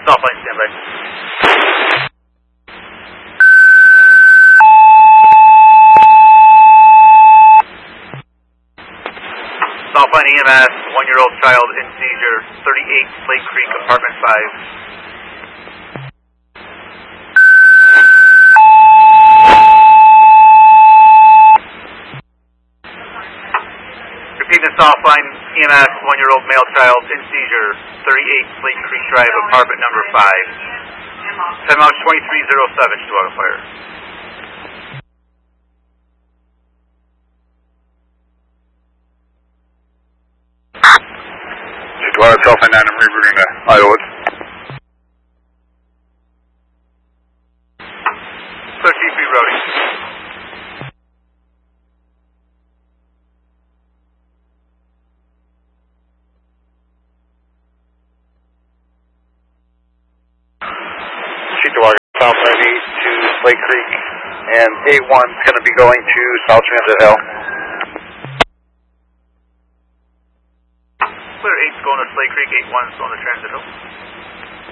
South line, standby. South line EMS, 1-year-old child in seizure, 38 Slate Creek, apartment 5. Repeating the South line EMS, 1-year-old male child in seizure, 38 Slate Creek Drive, apartment number 5. Time out 2307 to auto fire. South line 9, I'm rebooting to Idlewood. Clear Chief rerouting. South 98 to Slate Creek, and 81's going to be going to South Transit Hill. Clear 8's going to Slate Creek, 81's going to Transit Hill.